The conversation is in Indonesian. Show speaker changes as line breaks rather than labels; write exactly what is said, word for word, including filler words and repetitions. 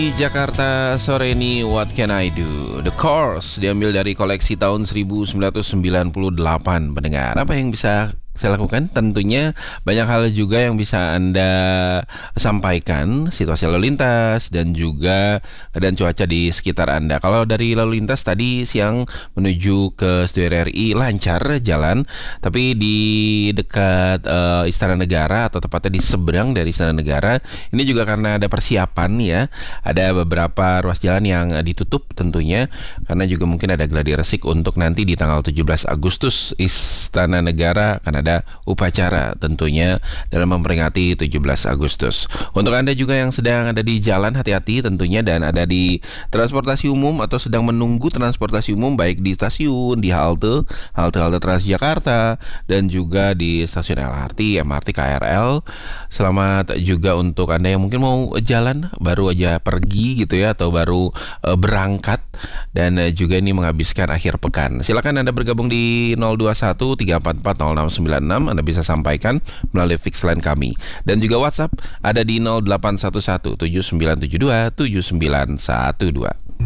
Di Jakarta sore ini What Can I Do? The Course diambil dari koleksi tahun seribu sembilan ratus sembilan puluh delapan. Pendengar, apa yang bisa saya lakukan? Tentunya banyak hal juga yang bisa Anda sampaikan, situasi lalu lintas dan juga keadaan cuaca di sekitar Anda. Kalau dari lalu lintas tadi siang menuju ke Studio R R I lancar jalan, tapi di dekat uh, Istana Negara atau tepatnya di seberang dari Istana Negara ini juga karena ada persiapan ya, ada beberapa ruas jalan yang uh, ditutup tentunya karena juga mungkin ada gladi resik untuk nanti di tanggal tujuh belas Agustus Istana Negara akan ada upacara tentunya dalam memperingati tujuh belas Agustus. Untuk Anda juga yang sedang ada di jalan, hati-hati tentunya, dan ada di transportasi umum atau sedang menunggu transportasi umum baik di stasiun, di halte, halte-halte Transjakarta dan juga di stasiun L R T, M R T, K R L. Selamat juga untuk Anda yang mungkin mau jalan, baru aja pergi gitu ya, atau baru uh, berangkat dan uh, juga ini menghabiskan akhir pekan. Silakan Anda bergabung di nol dua satu tiga empat empat nol enam sembilan enam. Anda bisa sampaikan melalui fix line kami. Dan juga WhatsApp ada di nol delapan satu satu tujuh sembilan tujuh dua tujuh sembilan satu dua.